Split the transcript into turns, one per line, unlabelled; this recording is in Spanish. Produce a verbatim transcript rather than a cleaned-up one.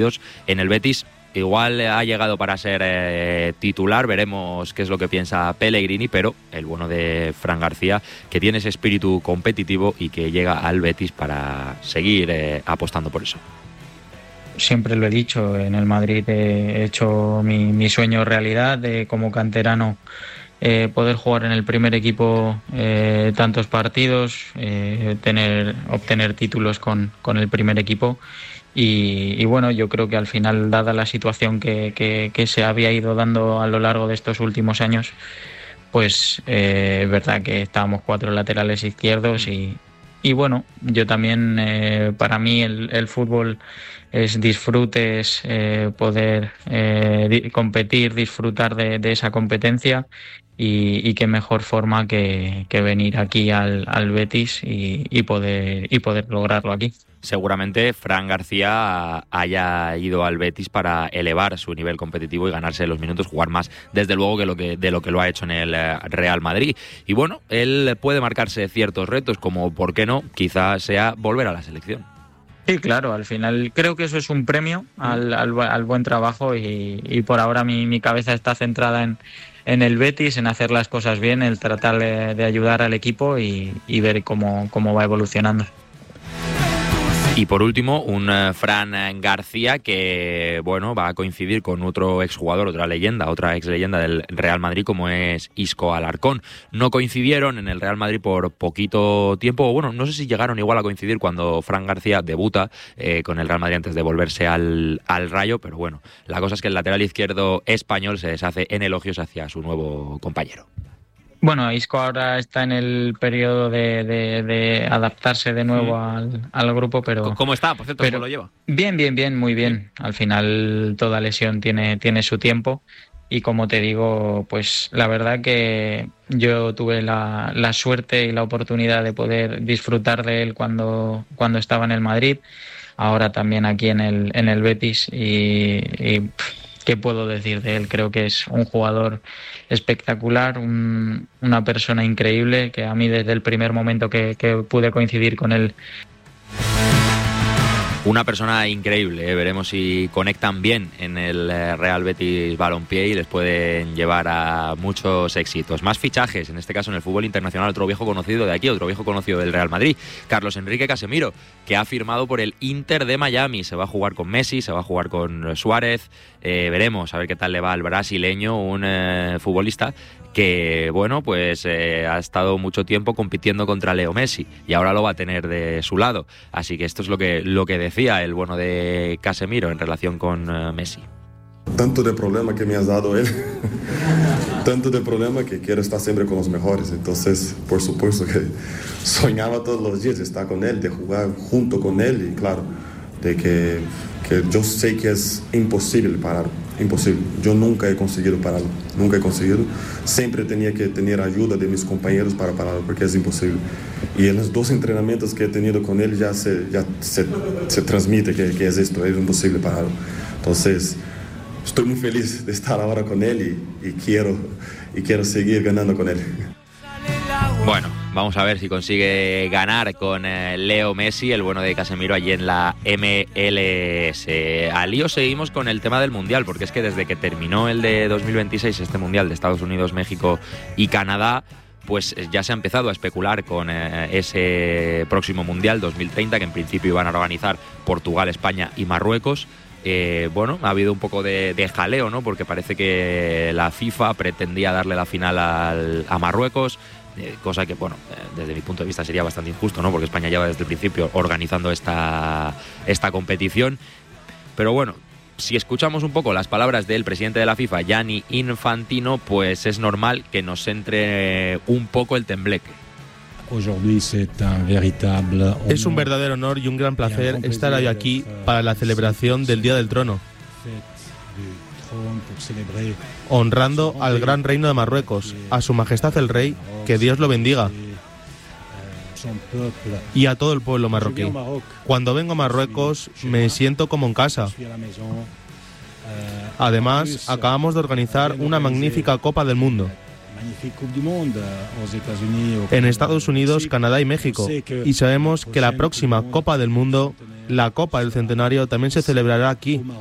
en el Betis. Igual ha llegado para ser eh, titular, veremos qué es lo que piensa Pellegrini, pero el bueno de Fran García, que tiene ese espíritu competitivo y que llega al Betis para seguir eh, apostando por eso.
Siempre lo he dicho, en el Madrid he hecho mi, mi sueño realidad de como canterano eh, poder jugar en el primer equipo eh, tantos partidos, eh, tener, obtener títulos con, con el primer equipo. Y, y bueno, yo creo que al final, dada la situación que, que, que se había ido dando a lo largo de estos últimos años, pues eh, es verdad que estábamos cuatro laterales izquierdos y, y bueno, yo también, eh, para mí el, el fútbol es disfrute, es eh, poder eh, di- competir, disfrutar de, de esa competencia y, y qué mejor forma que, que venir aquí al, al Betis y, y poder y poder lograrlo aquí.
Seguramente Fran García haya ido al Betis para elevar su nivel competitivo y ganarse los minutos, jugar más, desde luego, que lo que de lo que lo ha hecho en el Real Madrid. Y bueno, él puede marcarse ciertos retos, como, ¿por qué no?, quizás sea volver a la selección.
Sí, claro, al final creo que eso es un premio al, al, al buen trabajo y, y por ahora mi, mi cabeza está centrada en, en el Betis, en hacer las cosas bien, en tratar de, de ayudar al equipo y, y ver cómo, cómo va evolucionando.
Y por último, un uh, Fran García que, bueno, va a coincidir con otro exjugador, otra leyenda, otra ex leyenda del Real Madrid, como es Isco Alarcón. No coincidieron en el Real Madrid por poquito tiempo, bueno, no sé si llegaron igual a coincidir cuando Fran García debuta eh, con el Real Madrid antes de volverse al, al Rayo, pero bueno, la cosa es que el lateral izquierdo español se deshace en elogios hacia su nuevo compañero.
Bueno, Isco ahora está en el periodo de, de, de adaptarse de nuevo mm. al, al grupo, pero...
¿Cómo está? Por cierto,
pero,
¿cómo lo lleva?
Bien, bien, bien, muy bien. Sí. Al final toda lesión tiene, tiene su tiempo y, como te digo, pues la verdad que yo tuve la, la suerte y la oportunidad de poder disfrutar de él cuando, cuando estaba en el Madrid, ahora también aquí en el, en el Betis y... y ¿qué puedo decir de él? Creo que es un jugador espectacular, un, una persona increíble, que a mí desde el primer momento que, que pude coincidir con él.
Una persona increíble, ¿eh? Veremos si conectan bien en el Real Betis Balompié y les pueden llevar a muchos éxitos. Más fichajes, en este caso en el fútbol internacional, otro viejo conocido de aquí, otro viejo conocido del Real Madrid, Carlos Enrique Casemiro, que ha firmado por el Inter de Miami. Se va a jugar con Messi, se va a jugar con Suárez, eh, veremos a ver qué tal le va al brasileño, un eh, futbolista que, bueno, pues eh, ha estado mucho tiempo compitiendo contra Leo Messi y ahora lo va a tener de su lado. Así que esto es lo que, lo que decía el bueno de Casemiro en relación con uh, Messi.
Tanto de problema que me has dado él, tanto de problema que quiero estar siempre con los mejores. Entonces, por supuesto que soñaba todos los días de estar con él, de jugar junto con él y, claro, de que, que yo sé que es imposible parar. Imposible. Yo nunca he conseguido pararlo, nunca he conseguido. Siempre tenía que tener ayuda de mis compañeros para pararlo, porque es imposible. Y en los dos entrenamientos que he tenido con él ya se, ya se, se transmite que, que es esto, es imposible pararlo. Entonces, estoy muy feliz de estar ahora con él y, y, quiero, y quiero seguir ganando con él.
Bueno, vamos a ver si consigue ganar con eh, Leo Messi, el bueno de Casemiro, allí en la M L S. Al lío seguimos con el tema del Mundial, porque es que desde que terminó el de dos mil veintiséis, este Mundial de Estados Unidos, México y Canadá, pues ya se ha empezado a especular con eh, ese próximo Mundial dos mil treinta, que en principio iban a organizar Portugal, España y Marruecos. Eh, bueno, ha habido un poco de, de jaleo, ¿no? Porque parece que la FIFA pretendía darle la final al, a Marruecos, eh, cosa que, bueno, eh, desde mi punto de vista sería bastante injusto, ¿no? Porque España lleva desde el principio organizando esta, esta competición. Pero bueno, si escuchamos un poco las palabras del presidente de la FIFA, Gianni Infantino, pues es normal que nos entre un poco el tembleque.
Es un verdadero honor y un gran placer estar hoy aquí para la celebración del Día del Trono, honrando al gran reino de Marruecos, a su majestad el rey, que Dios lo bendiga, y a todo el pueblo marroquí. Cuando vengo a Marruecos me siento como en casa. Además, acabamos de organizar una magnífica Copa del Mundo. en Estados Unidos, Canadá y México. Y sabemos que la próxima Copa del Mundo, la Copa del Centenario, también se celebrará aquí,